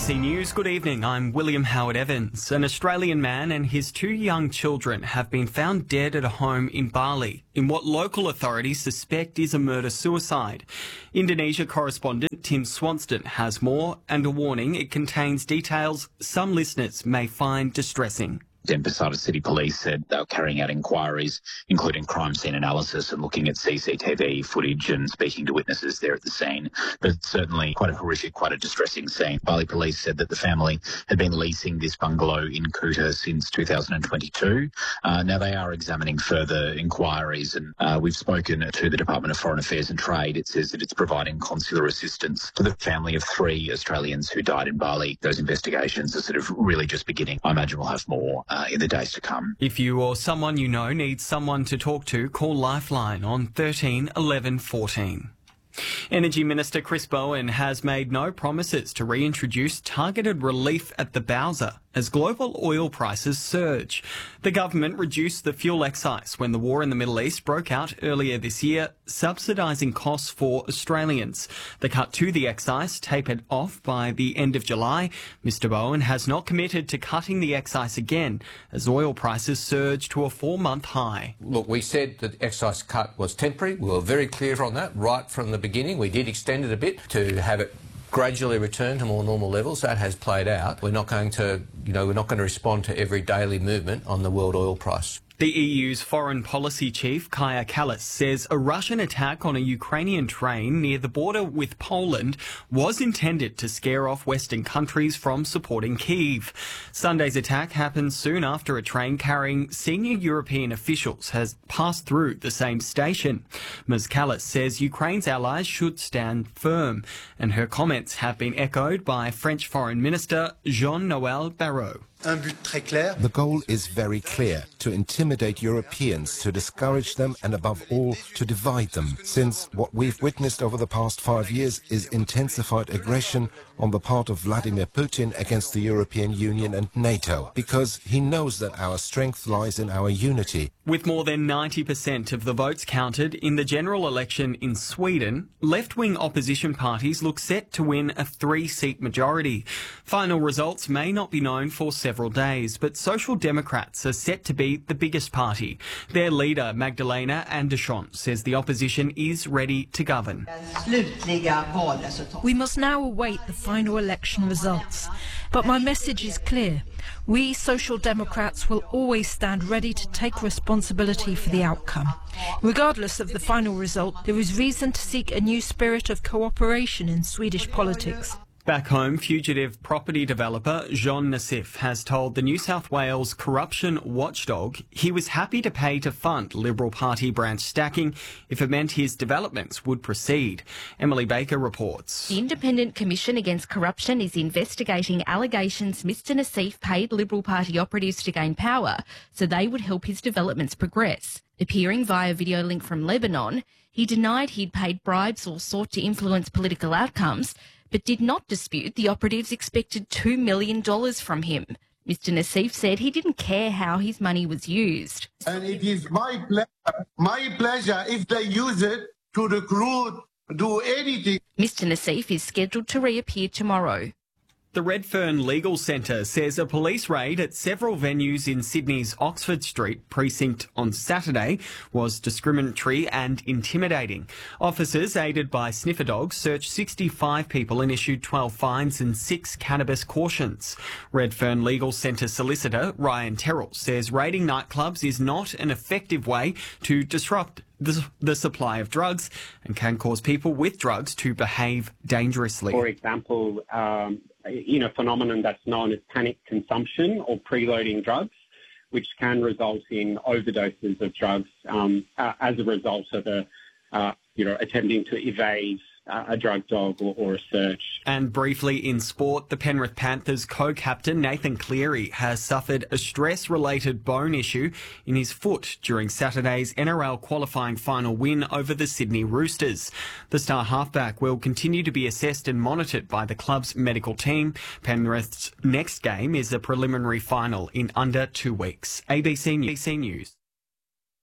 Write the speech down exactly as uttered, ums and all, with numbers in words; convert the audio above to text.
C News, good evening. I'm William Howard Evans. An Australian man and his two young children have been found dead at a home in Bali in what local authorities suspect is a murder-suicide. Indonesia correspondent Tim Swanston has more and a warning it contains details some listeners may find distressing. Denpasar City Police said they were carrying out inquiries, including crime scene analysis and looking at C C T V footage and speaking to witnesses there at the scene. But certainly quite a horrific, quite a distressing scene. Bali Police said that the family had been leasing this bungalow in Kuta since two thousand twenty-two. Uh, now they are examining further inquiries, and uh, we've spoken to the Department of Foreign Affairs and Trade. It says that it's providing consular assistance to the family of three Australians who died in Bali. Those investigations are sort of really just beginning. I imagine we'll have more Uh, in the days to come. If you or someone you know needs someone to talk to, call Lifeline on thirteen eleven fourteen. Energy Minister Chris Bowen has made no promises to reintroduce targeted relief at the Bowser as global oil prices surge. The government reduced the fuel excise when the war in the Middle East broke out earlier this year, subsidising costs for Australians. The cut to the excise tapered off by the end of July. Mr Bowen has not committed to cutting the excise again as oil prices surged to a four-month high. Look, we said that the excise cut was temporary. We were very clear on that right from the beginning. We did extend it a bit to have it gradually return to more normal levels. That has played out. We're not going to, you know, we're not going to respond to every daily movement on the world oil price. The E U's foreign policy chief, Kaja Kallas, says a Russian attack on a Ukrainian train near the border with Poland was intended to scare off Western countries from supporting Kyiv. Sunday's attack happened soon after a train carrying senior European officials has passed through the same station. Miz Kallas says Ukraine's allies should stand firm, and her comments have been echoed by French Foreign Minister Jean-Noël Barrot. The goal is very clear, to intimidate Europeans, to discourage them and above all to divide them, since what we've witnessed over the past five years is intensified aggression on the part of Vladimir Putin against the European Union and NATO, because he knows that our strength lies in our unity. With more than ninety percent of the votes counted in the general election in Sweden, left-wing opposition parties look set to win a three-seat majority. Final results may not be known for several days, but Social Democrats are set to be the biggest party. Their leader, Magdalena Andersson, says the opposition is ready to govern. We must now await the final election results. But my message is clear. We Social Democrats will always stand ready to take responsibility for the outcome. Regardless of the final result, there is reason to seek a new spirit of cooperation in Swedish politics. Back home, fugitive property developer Jean Nassif has told the New South Wales corruption watchdog he was happy to pay to fund Liberal Party branch stacking if it meant his developments would proceed. Emily Baker reports. The Independent Commission Against Corruption is investigating allegations Mr Nassif paid Liberal Party operatives to gain power so they would help his developments progress. Appearing via video link from Lebanon, he denied he'd paid bribes or sought to influence political outcomes, but did not dispute the operatives expected two million dollars from him. Mr Nassif said he didn't care how his money was used. And it is my pleasure, my pleasure if they use it to recruit, do anything. Mr Nassif is scheduled to reappear tomorrow. The Redfern Legal Centre says a police raid at several venues in Sydney's Oxford Street precinct on Saturday was discriminatory and intimidating. Officers, aided by sniffer dogs, searched sixty-five people and issued twelve fines and six cannabis cautions. Redfern Legal Centre solicitor Ryan Terrell says raiding nightclubs is not an effective way to disrupt the, the supply of drugs and can cause people with drugs to behave dangerously. For example, um, in a phenomenon that's known as panic consumption or preloading drugs, which can result in overdoses of drugs um, uh, as a result of a, uh, you know, attempting to evade uh, a drug dog or, or a search. And briefly in sport, the Penrith Panthers co-captain Nathan Cleary has suffered a stress-related bone issue in his foot during Saturday's N R L qualifying final win over the Sydney Roosters. The star halfback will continue to be assessed and monitored by the club's medical team. Penrith's next game is a preliminary final in under two weeks. A B C News.